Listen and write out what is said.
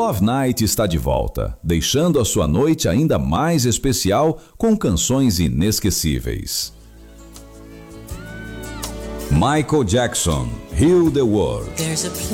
Love Night está de volta, deixando a sua noite ainda mais especial com canções inesquecíveis. Michael Jackson, Heal the World.